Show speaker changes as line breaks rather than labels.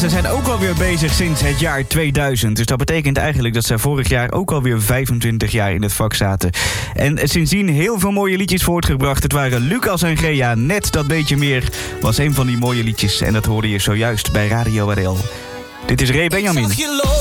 ze zijn ook alweer bezig sinds het jaar 2000. Dus dat betekent eigenlijk dat zij vorig jaar ook alweer 25 jaar in het vak zaten. En sindsdien heel veel mooie liedjes voortgebracht. Het waren Lucas en Gea. Net dat beetje meer was een van die mooie liedjes. En dat hoorde je zojuist bij Radio Adel. Dit is Ray Benjamin.